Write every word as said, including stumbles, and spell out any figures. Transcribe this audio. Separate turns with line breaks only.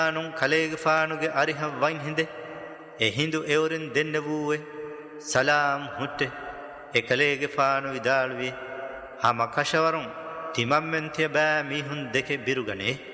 නුන් කලේගෆානුගේ අරිහම් වයින් හිඳේ එ හිඳු එවරින් දෙන්න වූවේ සලාම් හුට්ටේ එ කලේගෆානු විදාළුවේ හම කෂවරුන් තිමම්මෙන් තිය බෑ මීහුන් දෙකේ බිරුගනේ